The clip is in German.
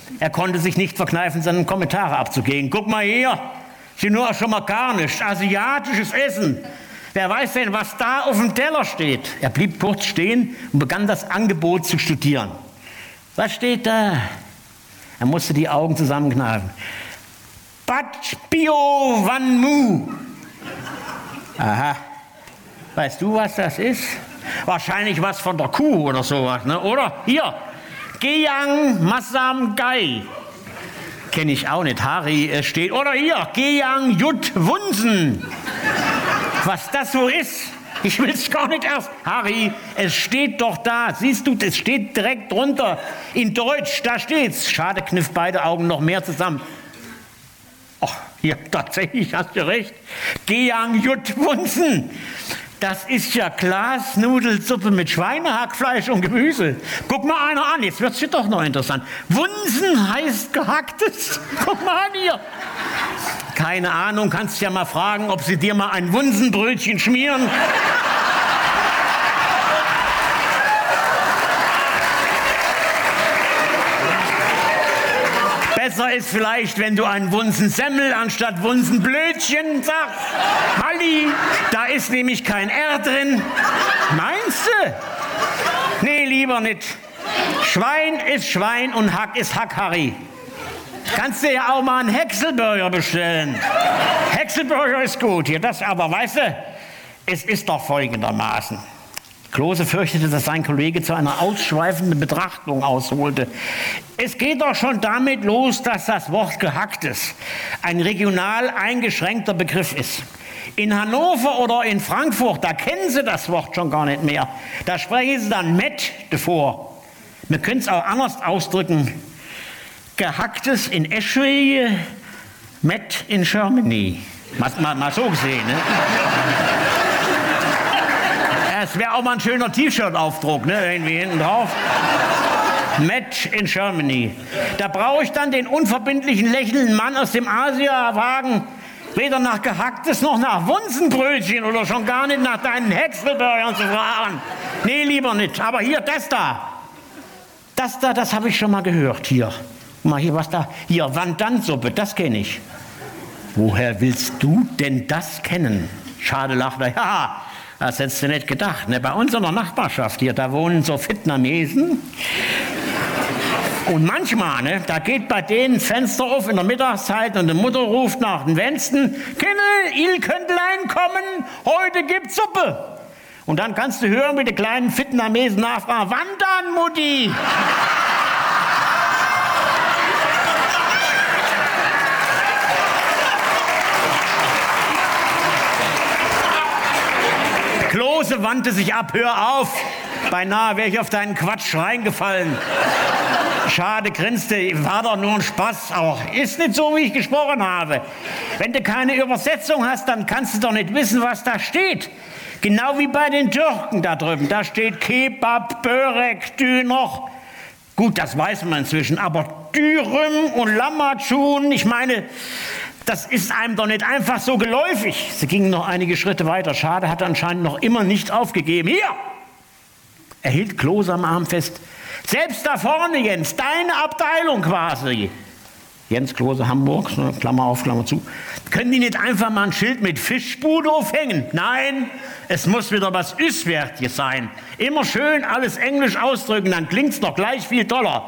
Er konnte sich nicht verkneifen, seine Kommentare abzugeben. Guck mal hier, sie nur schon mal gar nicht. Asiatisches Essen. Wer weiß denn, was da auf dem Teller steht? Er blieb kurz stehen und begann das Angebot zu studieren. Was steht da? Er musste die Augen zusammenkneifen. Bat Bio Wan Mu. Aha. Weißt du, was das ist? Wahrscheinlich was von der Kuh oder sowas, ne? Oder? Hier. Geyang Masam Gai. Kenne ich auch nicht. Hari steht. Oder hier. Geyang Jut Wunsen. Was das so ist? Ich will es gar nicht erst. Harry, es steht doch da. Siehst du, es steht direkt drunter. In Deutsch, da steht's. Schade, kniff beide Augen noch mehr zusammen. Ach, hier, tatsächlich, hast du recht. Geyang Jut Wunsen. Das ist ja Glasnudelsuppe mit Schweinehackfleisch und Gemüse. Guck mal einer an, jetzt wird's hier doch noch interessant. Wunsen heißt gehacktes. Guck mal an hier. Keine Ahnung, kannst ja mal fragen, ob sie dir mal ein Wunsenbrötchen schmieren. Besser ist vielleicht, wenn du ein Wunsensemmel anstatt Wunsenblötchen sagst. Halli, da ist nämlich kein R drin. Meinst du? Nee, lieber nicht. Schwein ist Schwein und Hack ist Hack, Harry. Kannst du ja auch mal einen Häckselburger bestellen. Häckselburger ist gut hier, das aber, weißt du, es ist doch folgendermaßen. Klose fürchtete, dass sein Kollege zu einer ausschweifenden Betrachtung ausholte. Es geht doch schon damit los, dass das Wort Gehacktes ein regional eingeschränkter Begriff ist. In Hannover oder in Frankfurt, da kennen sie das Wort schon gar nicht mehr. Da sprechen sie dann Met davor. Wir können es auch anders ausdrücken. Gehacktes in Eschwege, Met in Germany. Mal so gesehen, ne? Es wäre auch mal ein schöner T-Shirt-Aufdruck, ne? Irgendwie hinten drauf. Met in Germany. Da brauche ich dann den unverbindlichen lächelnden Mann aus dem Asia-Wagen weder nach Gehacktes noch nach Wunsenbrötchen oder schon gar nicht nach deinen Häckselburgern zu fragen. Nee, lieber nicht. Aber hier, das da, das habe ich schon mal gehört. Hier, mal hier, was da? Hier, Wandansuppe, das kenne ich. Woher willst du denn das kennen? Schade, lacht er. Ja, das hättest du nicht gedacht. Ne? Bei uns in der Nachbarschaft hier, da wohnen so Vietnamesen. Und manchmal, ne, da geht bei denen Fenster auf in der Mittagszeit und die Mutter ruft nach den Fenstern, Kindl, ihr Könnlein kommen, heute gibt's Suppe. Und dann kannst du hören, wie die kleinen Vietnamesen nachfragen, wann dann, Mutti? Klose wandte sich ab, hör auf. Beinahe wäre ich auf deinen Quatsch reingefallen. Schade, grinste, war doch nur ein Spaß auch. Ist nicht so, wie ich gesprochen habe. Wenn du keine Übersetzung hast, dann kannst du doch nicht wissen, was da steht. Genau wie bei den Türken da drüben. Da steht Kebab, Börek, Döner. Gut, das weiß man inzwischen, aber Dürüm und Lammatschun, ich meine, das ist einem doch nicht einfach so geläufig. Sie gingen noch einige Schritte weiter. Schade hatte anscheinend noch immer nicht aufgegeben. Hier! Er hielt Klose am Arm fest. Selbst da vorne, Jens, deine Abteilung quasi. Jens Klose, Hamburg, Klammer auf, Klammer zu. Können die nicht einfach mal ein Schild mit Fischbude aufhängen? Nein, es muss wieder was Üswärtiges sein. Immer schön alles Englisch ausdrücken, dann klingt's doch gleich viel toller.